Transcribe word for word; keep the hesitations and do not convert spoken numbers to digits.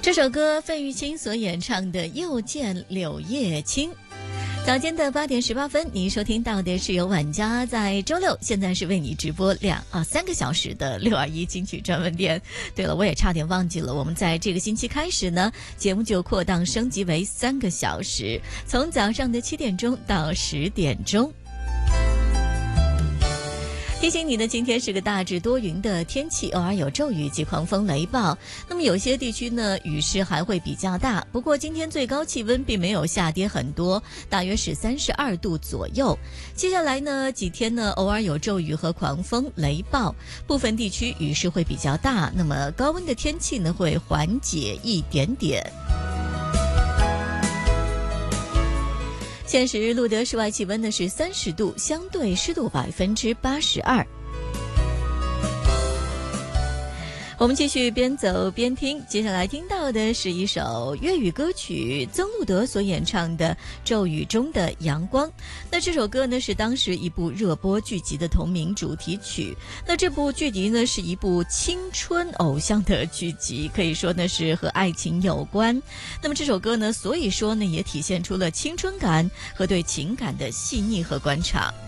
这首歌费玉清所演唱的《又见柳叶青》。早间的八点十八分，您收听到的是由晚家在周六现在是为你直播两啊三个小时的六二一金曲专门店。对了，我也差点忘记了，我们在这个星期开始呢，节目就扩档升级为三个小时，从早上的七点钟到十点钟。提醒你呢，今天是个大致多云的天气，偶尔有骤雨及狂风雷暴。那么有些地区呢，雨势还会比较大。不过今天最高气温并没有下跌很多，大约是三十二度左右。接下来呢几天呢，偶尔有骤雨和狂风雷暴，部分地区雨势会比较大。那么高温的天气呢，会缓解一点点。现时录得室外气温呢是三十度，相对湿度百分之八十二。我们继续边走边听，接下来听到的是一首粤语歌曲，曾路德所演唱的《骤雨中的阳光》。那这首歌呢是当时一部热播剧集的同名主题曲。那这部剧集呢是一部青春偶像的剧集，可以说呢是和爱情有关。那么这首歌呢，所以说呢也体现出了青春感和对情感的细腻和观察。